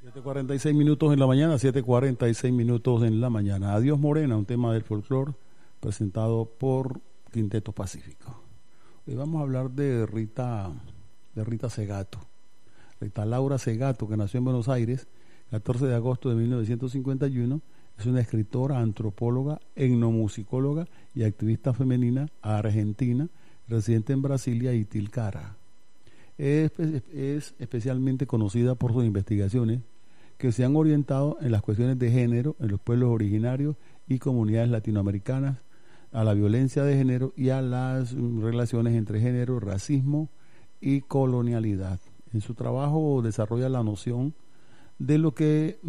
7:46 minutos en la mañana, 7:46 minutos en la mañana. Adiós Morena, un tema del folclore presentado por Quinteto Pacífico. Hoy vamos a hablar de Rita Segato. Rita Laura Segato, que nació en Buenos Aires, 14 de agosto de 1951, es una escritora, antropóloga, etnomusicóloga y activista femenina argentina, residente en Brasilia y Tilcara. Es especialmente conocida por sus investigaciones que se han orientado en las cuestiones de género en los pueblos originarios y comunidades latinoamericanas, a la violencia de género y a las relaciones entre género, racismo y colonialidad. En su trabajo desarrolla la noción de lo que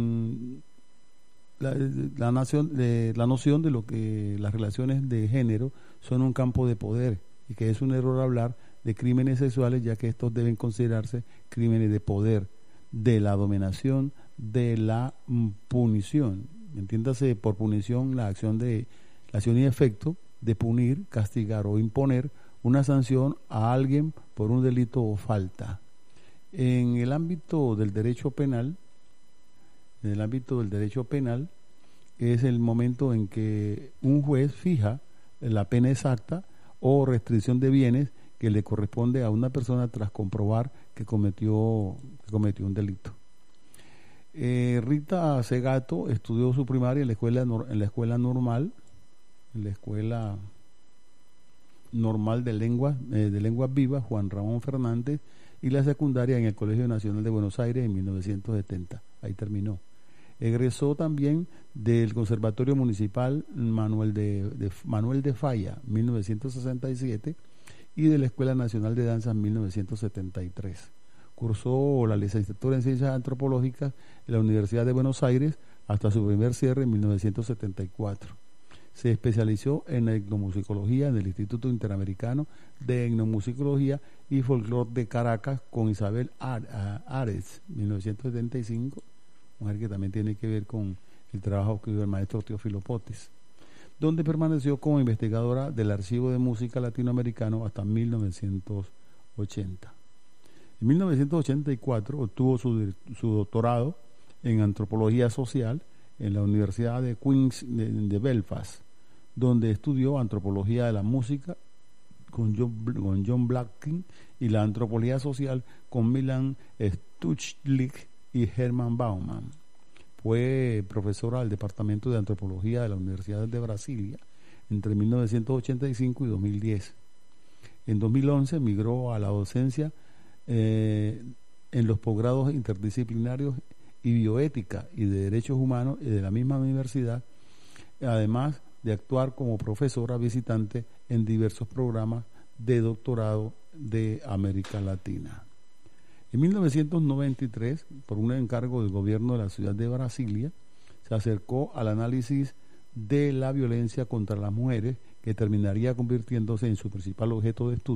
la noción de lo que las relaciones de género son un campo de poder y que es un error hablar de crímenes sexuales, ya que estos deben considerarse crímenes de poder, de la dominación, de la punición. Entiéndase por punición la acción y efecto de punir, castigar o imponer una sanción a alguien por un delito o falta. En el ámbito del derecho penal, es el momento en que un juez fija la pena exacta o restricción de bienes que le corresponde a una persona tras comprobar que cometió un delito. Rita Segato estudió su primaria en la escuela normal de lenguas vivas Juan Ramón Fernández, y la secundaria en el Colegio Nacional de Buenos Aires en 1970. Ahí terminó. Egresó también del Conservatorio Municipal Manuel de Falla, 1967, y de la Escuela Nacional de Danza en 1973. Cursó la licenciatura en Ciencias Antropológicas en la Universidad de Buenos Aires hasta su primer cierre en 1974. Se especializó en etnomusicología en el Instituto Interamericano de Etnomusicología y Folclore de Caracas con Isabel Ares, 1975, mujer que también tiene que ver con el trabajo que hizo el maestro Teófilo Potes, donde permaneció como investigadora del Archivo de Música Latinoamericano hasta 1980. En 1984 obtuvo su doctorado en Antropología Social en la Universidad de Queen's de Belfast, donde estudió Antropología de la Música con John Blackkin y la Antropología Social con Milan Stuchlik y Herman Baumann. Fue profesora del Departamento de Antropología de la Universidad de Brasilia entre 1985 y 2010. En 2011 migró a la docencia en los posgrados interdisciplinarios y bioética y de derechos humanos de la misma universidad, además de actuar como profesora visitante en diversos programas de doctorado de América Latina. En 1993, por un encargo del gobierno de la ciudad de Brasilia, se acercó al análisis de la violencia contra las mujeres, que terminaría convirtiéndose en su principal objeto de estudio